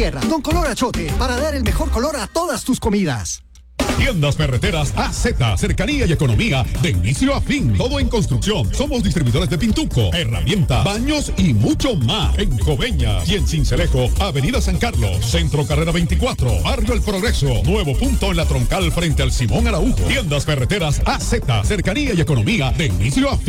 Con color achote, para dar el mejor color a todas tus comidas. Tiendas Ferreteras AZ, cercanía y economía de inicio a fin. Todo en construcción. Somos distribuidores de pintuco, herramientas, baños y mucho más. En Coveña y en Cincelejo, Avenida San Carlos, Centro Carrera 24, Barrio El Progreso, nuevo punto en la Troncal frente al Simón Araújo. Tiendas Ferreteras AZ, cercanía y economía de inicio a fin.